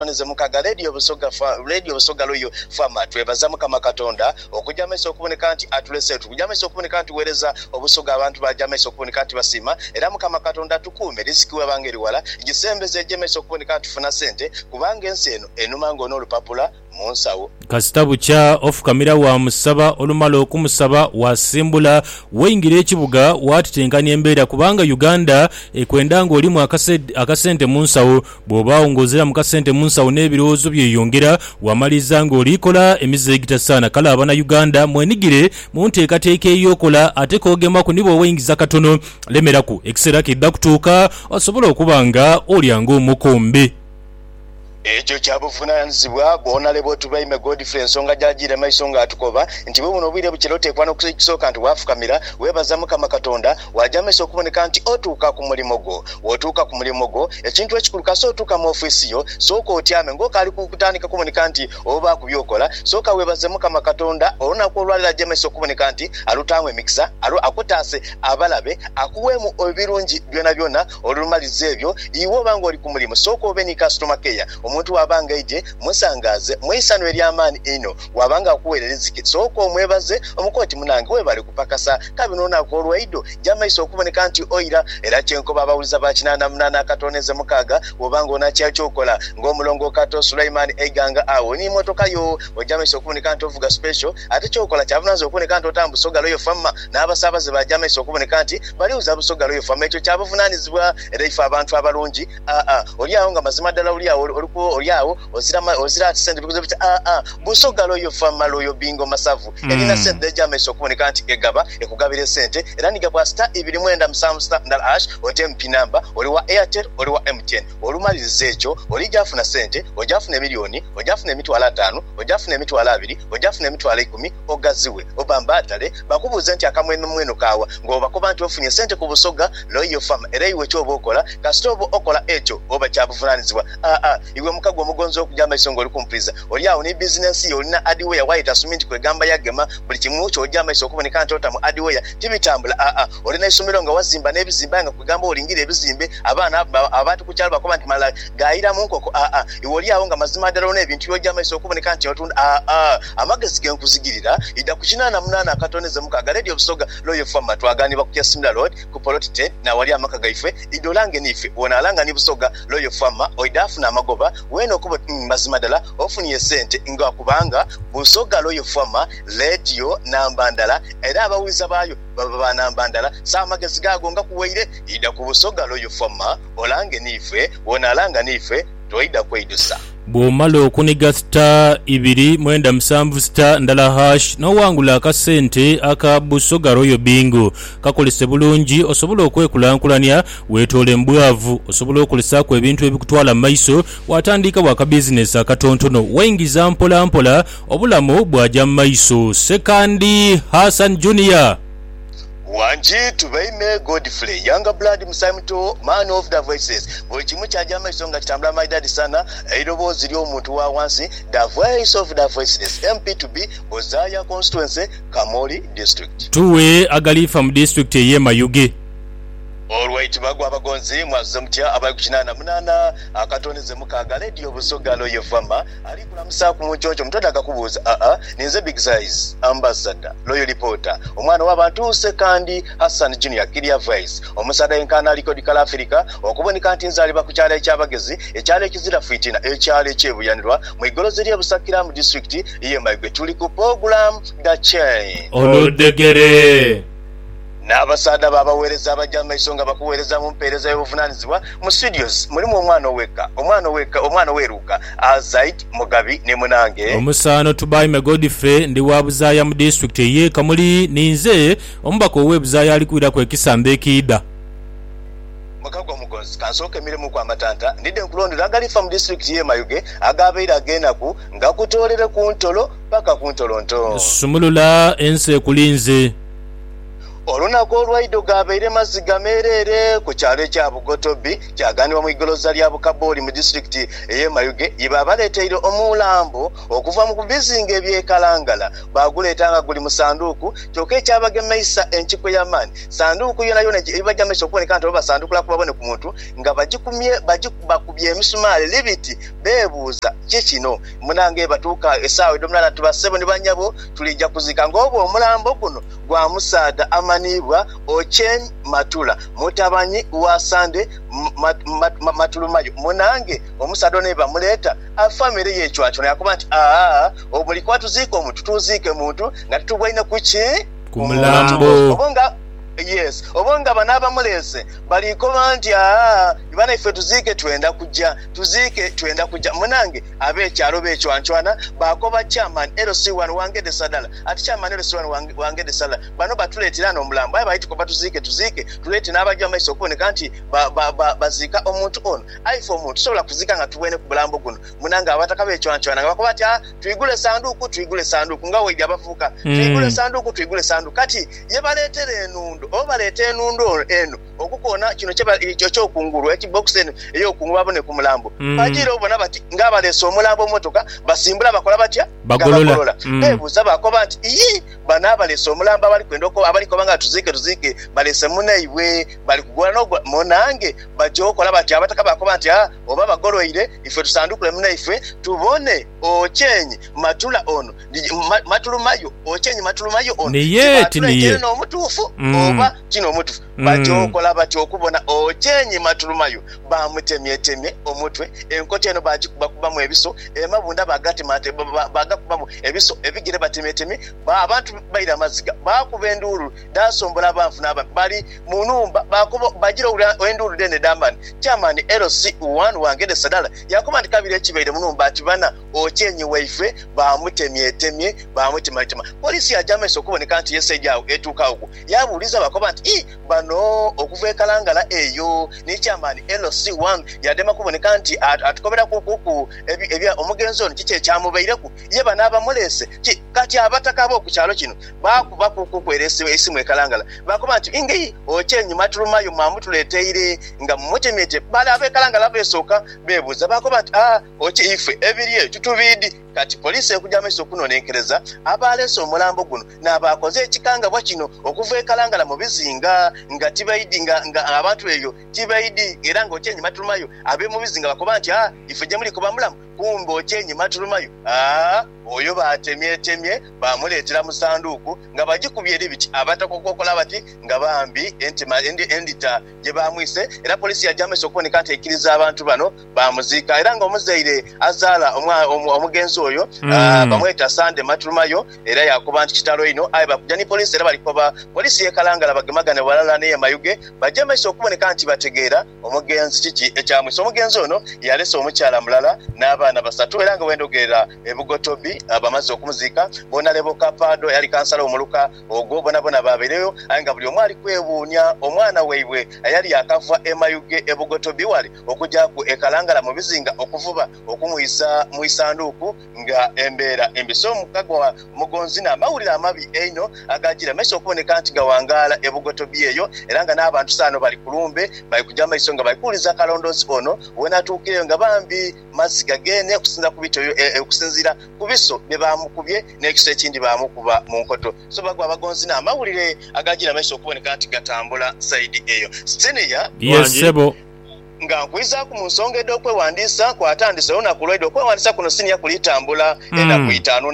neze mukaga radio busoga loyo fama twebaza mukama katonda okujamesa okuboneka nti atulese tukujamesa okuboneka nti wereza obusoga abantu bajamesa okuboneka nti basima era mukama katonda tukume riziki wabangeri wala gisembeze jemesa okuboneka nti funa sente kubanga ensi eno enumango n'olupapula munsawo kasitabu cha off kamera wa musaba olumalo okumusaba wasimbula weingira ekibuga watitenkanya embeera kubanga Uganda ekwendanga oli mu akasente munsawo bwoba ongozera mu kasente munsawo n'ebirowoozo byeyongera wamaliza ng'olikola emizigita sana kala abana Uganda mwenigire mu nteekateeka eyokola ate koogema ku nibo weingiza katono lemeraku ekiseera kidda kutuuka osobola okubanga olyanga omukombe ekyo kyabuvunaanyizibwa bona lebo tubaime Godfrey ensonga gyagire maiso nga atukoba nti bwe buno obwire bukirote kwano kusooka nti wafukamira webaza mukama katonda wajamesa okuboneka nti otuuka ku mulimo gwo wotuuka ku mulimo gwo ekintu ekikuluka so otuuka mu ofisi yo sooka otyame ng'okali kutandika kuboneka nti oba kubyokola sooka webaze mukama katonda olunaku olwalira jamesa okuboneka nti alutaamu emikisa akutaase abalabe akuweemu ebirungi byonna byonna olumaliza ebyo iwe obanga oli ku mulimo sooka obe ni customer care omuntu wabanga ije musangaze mwisano eryamaani eno wabanga akuwere riziki sooka omwebaze omukoti munange webali kupakasa kabino onako olwaido jamaiso okuboneka nti oira era kyenkoba abawuliza bakinana munana katoneze mukaga wobanga onakyachokola ng'omulongo kato Sulaiman Eganga awo ni motoka yo ojamaiso okuboneka nti ovuga special ate kyokola kyavunazo okuboneka nti otambusoga loyo fama n'abasabaze bajamaiso okuboneka nti baliuza busoga loyo fama ekyo kyabuvunaanyizibwa era ife abantu abalungi oli awo nga mazima ddala oli awo oliawo ozira sente bikuze biti busoga loyo fama loyo bingo masavu elina sente jamaiso okuboneka nti egaba ekugabire sente era nigabwa star 2.7 otempi namba oli wa Airtel oli wa MTN olumaliriza ekyo oli jafuna sente ojafuna miliyoni ojafuna emitwalo 5 ojafuna emitwalo 2 ojafuna emitwalo 10 ogaziwe obambatale bakubuze nti akamweno mweno kawa ng'obakuba nti ofunye sente ku busoga loyo fama era iwe kyoba okola kasitobo okola ekyo oba kyabuvunaanyizibwa iwe mukago omugonzo okujama isongo oli kumpriza oli awo ni business yo olina adware waita sumint kwegamba yagema buli kimu kyo ojama isongo kuboneka nti otamu adware tibitambula olina isomero nga wazimba n'ebizimba nga kwegamba olingira ebizimbe abaana abantu ku kyalo bakoba nti mala gaayira mu nkoko iwe oli awo nga mazima ddala n'ebintu by'ojama isongo kuboneka nti otunda amagezi genkuzigirira idda ku 88 akatoneze mukaga radio busoga loyo fama twaganibwa ku Kyasimira road ku polotite na wali amaka gaife idolange nife wonalanga ni busoga loyo fama oidafuna amagoba weno kuba mazima ddala ofuniye sente nga kubanga busoga loyo fama radio nambandala era abawuliza bayo baba nambandala samagezi gago nga kuweire idda ku busoga loyo fama olange nife wonalanga nife toida kweidusa bw'omala okuniga star 2.7 star ndala hash n'owangula akasente aka busoga royo bingo kakolese bulungi osobola okwekulankulanya weetoole mbwavu osobola okulesaako ebintu ebikutwala maiso watandika bwaka bizinesi akatontono weingiza mpola mpola obulamu bwajja maiso sekandi Hassan Junior Wanji tubaime Godfrey younger blood musaimto man of the voices buli kimu kyajama isonga kitambula maidadi sana erobozi lyo omuntu wa wansi the voice of the voiceless MP2B Bozaya constituency Kamoli district tuwe agalifa mu district ye Mayuge Alright bagwa abagonzi mwazuze mutya abali kukinana munana akatoneze mukaga radio busoga loyo fama ali kula musaku muchocho mtoda akakubuza ninze big size ambassador loyo reporter omwana w'abantu sekandi Hassan Junior Kiria Voice omusada enkana aliko dikala Africa okuboneka nti nzali bakukyala ekyabagezi ekyalo ekizira fitina ekyalo ekyebuyanirwa mu igolozi lya Busakira mu district ye Mayuge tuli ku program the chain olodegere n'abasada babaweereza abajjama isonga bakuweereza mu mpeereza y'obuvunaanyizibwa mu studios mulimu omwana weeruka Azaid Mugabi ne munange omusaano tubaime Godfrey ndi wa Buzaaya mu district ye Kamuli ninze omubaka ow'ebuzaaya ali kwira kwekisamba ekida mukagwa mugonzi kansoke miremu kwa matanta ndide nkulondera agalifa mu district ye Mayuge agabeera agenaku nga kutoolere ku ntolo paka ku ntolonto sumulula ense kulinze olunaku olwaido gabeire mazzi gamerere ku kyalo ekya Bugotobi kyaganibwa mu igoloza lya Bukabooli mu disitulikiti ey'e Mayuge yiba baleeteire omulambo okuva mu kubizinga ebyekalangala baguleetanga guli mu sanduuku kyokka ekyabagemeisa enkiko y'amaanyi sanduuku yona ebibajamisa okuboneka nti basandukula kubabone ku muntu nga bakubye emisumaali libiti beebuuza kikino munange batuuka essaawa edomulala tubasebo ne banyabo tulijja kuzika ng'obwo omulambo guno gwa musaada amanibwa Ochen Matula mutabanyi wa Sande Matulumayo munange omusaada ne bamuleeta afamire yechwacho yakuba nti obuli kwatuziika omuntu tuziike muntu nga tutubwaine kuki ku mulambo obonga yes obonga banaba mulese balikoba nti ibana ife tuziike twenda kujja munange abekyalo bekywancwana bakoba chairman LC1 Wangede Sadala ati chairman LC1 Wangede Sadala bano batuleetera n'omulambo ayi bayitiko batuziike tulete n'abajja amaiso okuboneka nti bazika omuntu ono aifo omuntu sobola kuzika nga tuwene ku bulambo guno munange abataka bekywancwana bakoba ati tuyigule sanduuku nga weija bafuuka tuyigule sanduuku kati ye baleetera enundu obalete enundu eno okukona kino kyokungulu ekibox eno eyokungulu babone ku mulambo bajira obona bati ngabaleese omulambo motoka basimbula bakola batya bagolola bebuuza bakoba nti bana abaleese omulambo abaliko banga tuziike baleese munaibwe bali kugola n'ogwa munange bajokola bati abataka bakoba nti oba bagoloire ife tusandukule munaife tubone Ochenyi Matula ono Matulumayo Ochenyi Matulumayo ono niye n'omutuufu oba kino omutuufu bajokola bati okubona Ochenyi Matulumayo bamutemye omutwe enkota eno bakubamu ebiso emabunda bagakubamu ebiso ebigire batemye abantu bayira maziga bakuba enduulu dasombola abanfu n'abantu bali munumba bagira enduulu dene damani chairman LC1 Wangede Sadala yakuba nti kabiri ekibaire munumba ati bana Ochenyi waife bamutemye bamutima polisi yajamesa okuboneka nti yesejjawo etuuka oku yabuuliza bakoba nti bano okuva ekalangala eyo ne chairman LC1 yadema kuboneka nti atukobera kuku ebya omugenzi ono kiki ekyamubaireko ye bana abamulese kati abataka abo ku kyalo kino bakuba kuku eresiwe esimu ekalangala bakoba nti ingi Ochenyi Matulumayo mamutuleteire nga mumutemyete bala abekalangala besoka bebuuza bakoba nti oche ife ebiriye tutubidi kati polisi ekujamisa okunonenkereza abalese omulambo guno n'abakoze ekikanga bwa kino okuva ekalangala mu bizinga nga tibaidi nga abantu eyo tibaidi era nga Ochenyi Matulumayo abe mu bizinga bakoba nti ife gye muli kuba mulamu kumbe Ochenyi Matulumayo oyo batemye bamuleetera mu sanduuku nga bagikubye ebiti abatakokokola bati nga bambi endita gye bamwise era polisi yajamesa okuboneka nti ekkiriza abantu bano bamuziika era nga omuzaire azaala omugenzi oyo bamweta Sande Matulumayo era yakuba nti kitalo ino ayi bakujja ni polisi era balikoba polisi yekalangala bagemagane walala ne Mayuge bajamesa okuboneka nti bategeera omugenzi kiki ekyamwise omugenzi ono yalese omukyala mulala n'abaana basatu era nga wendogerera ebugotobi abamaze okumuziika bona lebo kapado yali kansala omuluka ogwo bona babereyo nga buli omwali kwebuunya omwana weibwe ayali yakava Mayuge ebugotobi wali okujja ku ekalangala mu bizinga okuvuba okumuyisa mu isanduuku nga embeera embiso omukagwa mugonzi n'amawulire amabi eino agagira meso okuboneka nti gawangala ebugotobi eyo era nga n'abantu saano bali kulumbe bali kujja maiso nga balikuliza kalondozi ono wenatuukireyo nga bambi mazzi gagene okusinza ku bito okusinzira ku biso ne bamukubye n'ekisa ekindi bamukuba mu nkoto so bagwa abagonzi n'amawulire agagira maiso okuboneka nti gatambula saidi eyo senior yesebo nga nkwiza ku nsonga ed'okwewandiisa kwatandise olunaku lw'edo okwewandiisa kuno siniya kulitambula ennaku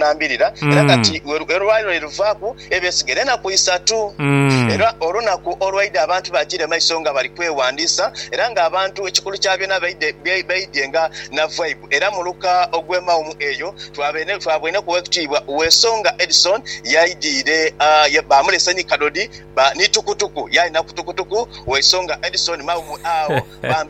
5 era kati olwaliro liruvaaku ebyesigere ennaku 3 era olunaku olw'edo abantu bagire maiso nga bali kwewandiisa era ng'abantu ekikulu kya byonna baidyenga na vibe era mu luka ogw'emawumu eyo twabwine kuwa ekitiibwa Wesonga Edison yaidire bamulese ni kadodi ni tukutuku yalina kutukutuku Wesonga Edison mawumu awo bambi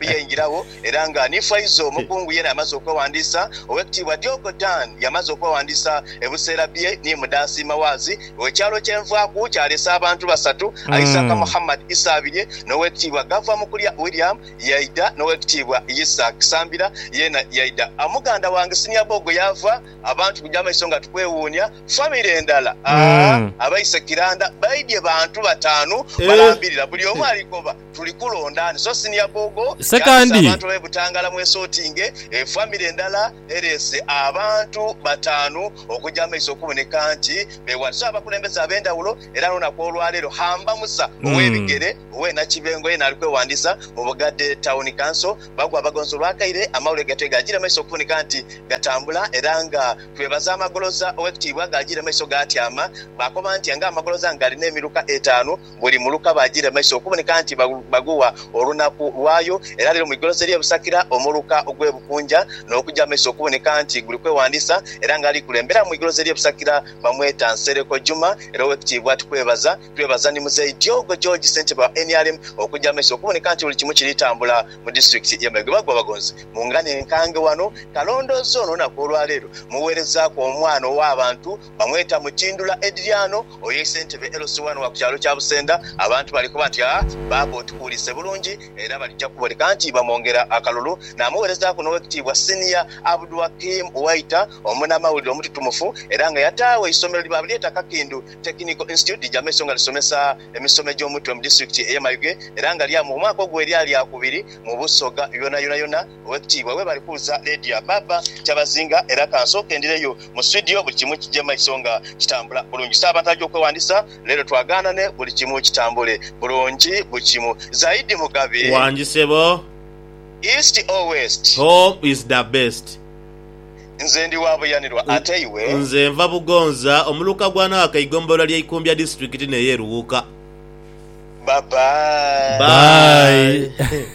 yayingirawo era nga ni Faizo Mukungu yena amaze okwewandiisa owekitiibwa Diogo Dan yamaze okwewandiisa ebiseera bye ni Mudasi Mawazi wekyalo kyenvaaku kyalesa abantu basatu Isaka Muhammad Isabirye n'owekitiibwa Gava Mukulya William yaida n'owekitiibwa Isaac Sambira yena yaida amuganda wange Senior Bogo yava abantu kujama isonga tukwewuunya family endala abayise kiranda baidye bantu batanu balambirira buli omu alikoba tulikulondani so Senior Bogo sekandi abantu bebutangala mwesotinge family endala erese abantu batanu okujama iso kuboneka nti bewasa abakulembeza abendawulo era nona kwolwalero hamba musa owebigere owena kibengo yena alikwewandisa mu Bugadde Town Council bagwa bagonzo lwakaire amawule gatega agira maiso kuboneka nti gatambula era nga twebaza amagoloza owekitiibwa gagira maiso gatyama bakoba nti nga amagoloza ngalina emiruka 5 buli muluka bagira maiso okuboneka nti baguwa olunaku lwayo era lero mu igoloza lye busakira omuluka ogwebukunja n'okujja maiso okuboneka nti guli kwewandisa era nga ali kulembera mu igoloza lye busakira bamweta Nsereko Juma era owekitiibwa twebaza ni Muzeyi Diogo George Senteba NRM okujja maiso okuboneka nti buli kimu kiritambula mu district ya Mego bagwa bagonzi mungane nkange wano kalondozo nona kwolwalero muwereza ko omwana ow'abantu bamweta Mutindula Edriano oyesentebe LC1 wa kukyalo kya Busenda abantu baliko bati babo tukulise bulungi era balijja kuboleka nti bamongera akalulu namuwereza ko n'owekitiibwa Senior Abdul Hakim Waita omuna mawuliro omututumufu era nga yatawe isomero libabuleta Kakindu Technical Institute jameso nga lisomesa emisomo gy'omutwe mu district e Mayuge era nga lya mu mwaka ogwe lyali akubiri mu Busoga yona owekitiibwa we bali kuza Lady Baba Kyabazinga era kansoke ndireyo mu studio buli kimu kijema isonga kitambula bulungi sabata gy'okwewandisa lero twagaanane buli kimu kitambule bulungi buli kimu Zaidi Mugabe wanjisebo East or West home is the best nze ndi wabuyanirwa ate iwe nze nva Bugonza omuluka gwana akayigombola lya Ikumbya district ne yeruuka bye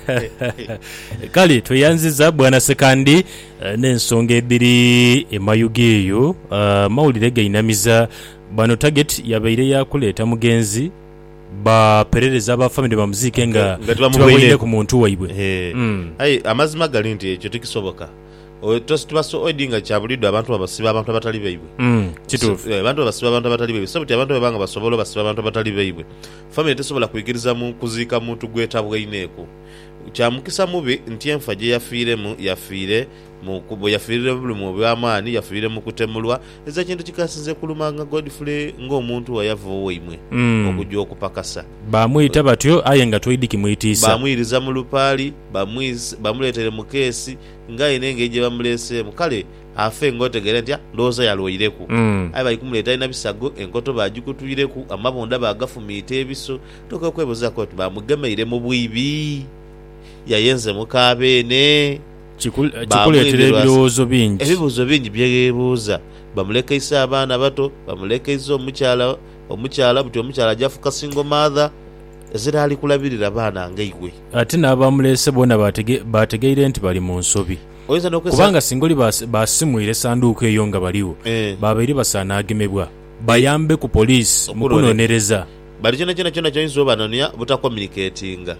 kali tuyanziza bwana Sekandi n'ensonga ebiri emayugeeyo mawulire gainamiza bano target yabaire yakuleeta mugenzi baperereza ba family bamuzike nga tubawire ku muntu waibwe amazima gali nti ekyo tikisoboka tostubaso odinga kyabulidde abantu babasiba abantu abatali baibwe kituufu abantu babasiba abantu abatali baibwe sabuti abantu banga basobola basiba abantu abatali baibwe family tesobola kuyigiriza mu kuziika muntu gwetabwe ineeko kyamukisa mubi nti enfa gye yafiire mu kubo yafiire buli mu byamaani yafiire mu kutemulwa eza kintu kikasize kulumanga Godfrey ng'omuntu wayavo weimwe okujja okupakasa bamuyita batyo aye nga toyidiki muyitiisa bamuyiriza mu lupaali bamuleetere mu keesi nga inenge gye bamuleeseemu kale afe ngotegere ntya ndowooza yalwoyireku aye bali kumuleeta alina bisago enkoto bagikutuyireku amabonda bagafumiita ebiso toka okwebuzaako nti bamugemeire mu bwibi yayenze mukabeene kikuleetera ebibuuzo bingi byebuuza bamulekeisa abaana bato bamulekeisa omukyala buti omukyala jafuka single mother ezira ali kulabirira baana ngaigwe ate n'abamuleese bona bategeire nti bali mu nsobi kubanga singoli basimwire sanduuko eyo nga baliwo babaire basaana agemebwa bayambe ku poliisi mu kunonereza bali kyona kyonyiza obanonya butakommunicatinga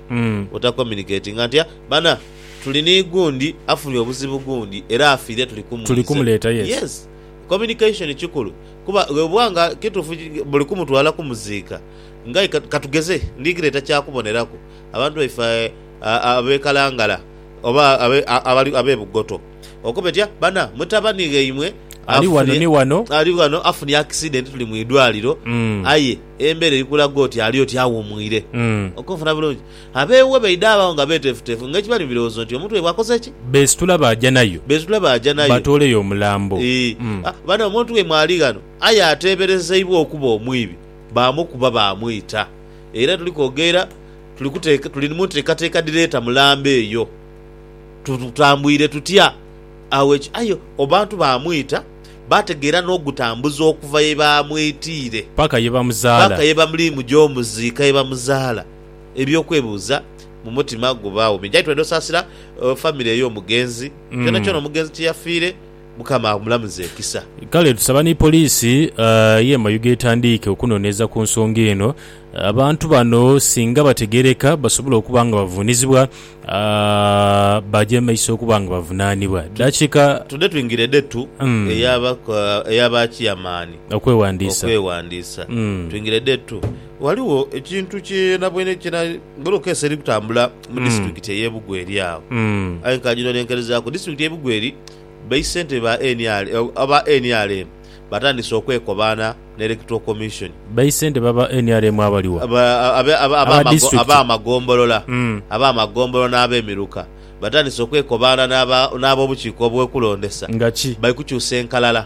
nti bana tulina gundi afunye obuzibu gundi era afiire tuli kumuleeta yes communication kikulu kuba bwanga kitufu buli kumutwala kumuziika ngai katugeze ndigireeta kyakubonerako abantu baife abekalangala oba abebugoto okubetya bana mutabaniga imwe ali wano afunye accident tuli mu idwaliro aye embere likulaga oti ali oti awumwire okufuna bulungi abewe beidaba nga betefutefu ngekibali birowoozo nti omuntu bwakoze ki besitula bajja nayo batoleyo omulambo bana omuntu we mwali gano aye ateeberezeibwa okuba omwibi bamukuba bamwita era tulikogera tulimu teekateeka direeta mulambo eyo tutambwire tutya ayo obantu bamwita bategeera n'ogutambuza okuva ye bamwitiire paka ye bamulimu gy'omuziika ye bamuzaala ebyokwebuuza mu mutima gubaawo minjai twende osasira family ey'omugenzi kyona omugenzi kyeyafiire mukama omulamuzi ekisa. Kale tusaba ni poliisi ye mayuga etandike okunoonyeza ku nsonga eno. Abantu bano singa bategereka basobola okuba nga bavunizibwa bajje maiso okuba nga bavunaanibwa. Dakiika tudde tuyingiredde tu ey'abakiyamaani okwewandiisa tuyingiredde tu. Waliwo ekintu kyenabwene ngolokeesa eri kutambula mu disitulikiti ey'Ebugweri awo aye nkagino nenkerezaako disitulikiti y'Ebugweri bayisente aba NRM batandise okwekobaana ne Electoral Commission. Bayisente baba NRM abaliwa aba amagombolola n'ab'emiruka batandise okwekobaana n'ab'obukiiko obw'okulondesa ngaki bayikukyusa enkalala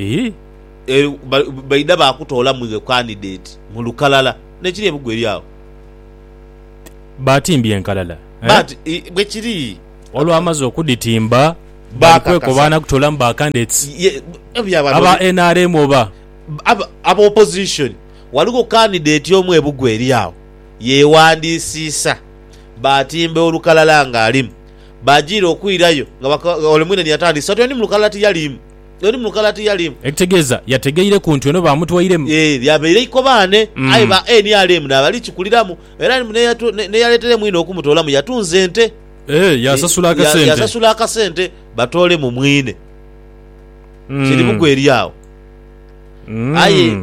bayida bakutoola mu candidate mu lukalala nekiri Ebugweri awo batimbye enkalala bwe kiri olwamaze okuditimba bakwekobaana kutoola mu bacandidates aba NRM oba aba opposition. Waliwo candidate y'omu Ebugweri awo yewandiisiisa batimbe olukalala ng'alimu bagira okuyirayo nga olemwine niyatandisa toni mu lukalala tiyalimu ekitegeeza yategeire ku nti ono bamutwairemu yabeire ikobaane aye ba NRM n'abali kikuliramu era neyaleteremu ino okumutoolamu yatunze ente yasasula akasente batoole mu mwine kiri Bugweri awo aye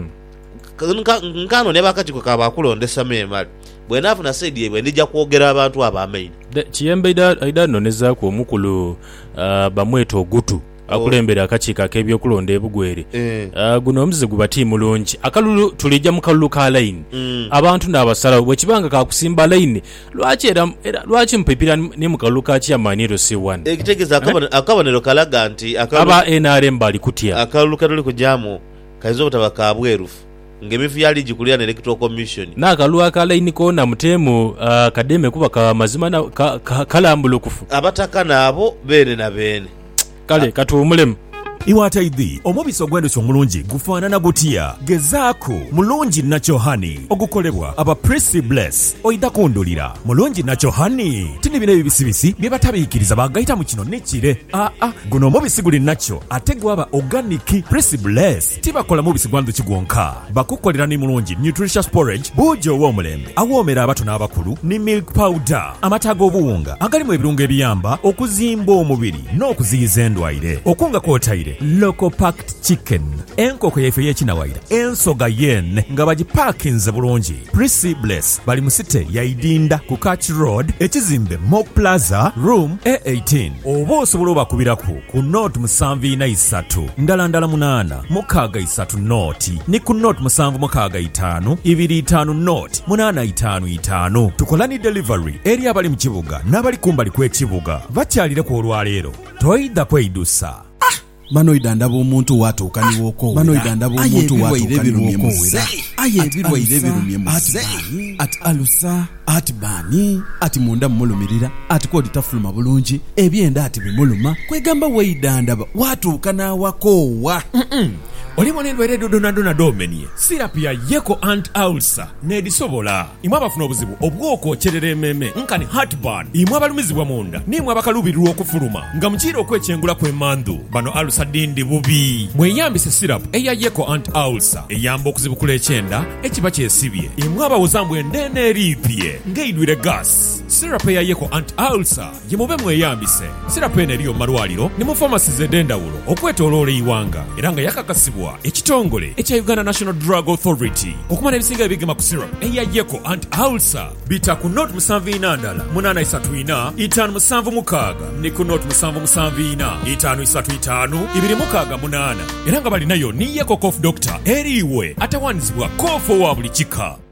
nkano ne bakatiko kabakulondesa memali bwenaafuna saidi ebwe ndijja kwogera abantu abamaini kiyembe aidanonezaaku omukulu bamweta ogutu akulembera akakiiko ak'ebyokulonda Ebugweri guno omuzizi gubati mulungi akalulu tulijja mu kalulu ka line abantu n'abasalawo bwe kibanga kakusimba line lwaki mpipira ne mu kalulu ka Kyamaaniro C1 ekitegeeza akabonero kalaga nti aba NRM bali kutya akalulu katuli kujamu kaizo butaba ka bwerufu ngemifu yali gikulira ne Electoral Commission n'akalulu aka line kona mutemu kademe kuba ka mazima kalambulukufu abataka naabo bene na bene kale katuumulemu Iwataidhi omubisi ogw'endhuki omulungi gufaanana gutya gezaako mulungi Natural Honey ogukolebwa aba Prissy Bless oida kundulira mulungi Natural Honey tini bino ebibisibisi bye batabiikiriza bagayita mu kino nekire guno omubisi guli natural ate gwaba organic. Prissy Bless tibakola mubisi gwa ndhuki gwonka bakukolera ni mulungi nutritious porridge buugi ow'omulembe awoomera abato n'abakulu ni milk powder amata ag'obuwunga agalimu ebirungo ebiyamba okuzimba omubiri n'okuziyiza endwaire okunga kwotaire local packed chicken enkoko yaife y'ekinawaira ensoga yen nga bagipakinze bulungi. Prissy Bless bali mu site ya Idinda ku Catch Road ekizimbe Mo Plaza room A18 oba osobola obakubiraku ku note 743 ndala 8 mukaaga 3 note ni ku note 765 25 note 855 tukola ni delivery eri abali mu kibuga n'abali kumbali kw'ekibuga bakyalire ku olwaleero toyida kweyidusa. Manoida ndaba omuntu watuuka niwoko manoida ndaba omuntu watuuka niwoko aye ebirwaire birumye muze ati alusa ati bani ati munda mulumirira ati kodi tafuluma bulungi ebyenda ati bimuluma kwegamba weida ndaba watuuka nawakowa olimo n'endwaire dodonadona domenie sirapu ya Yeko Ant Ulcer n'edisobola imwe abafuna obuzibu obw'okwokyerera emmeeme nkani heartburn imwe abalumizibwa munda n'imwe abakaluubirirwa okufuluma nga mukiira okwekyengula kw'emmandu bano alusa dindi bubi mweyambise sirapu eya Yeko Ant Ulcer eyamba okuzibukula ekyenda ekiba kyesibye imwe abawozambwa endeene eriipye ng'eidwire gas. Sirapu eya Yeko Ant Ulcer gye mube mweyambise. Sirapu eno eriyo mu malwaliro ne mu pharmacies ez'endawulo okwetooloola eiwanga era nga yakakasibwa ekitongole ekya Uganda National Drug Authority. Okumana ebisinga ebigema ku syrup eya Yeko Ant Ulcer bita ku note 74 834 576 ne ku note 774 535 268 era nga balinayo ni Yeko Cough Doctor eriwe atawanizibwa koofo wa buli kika.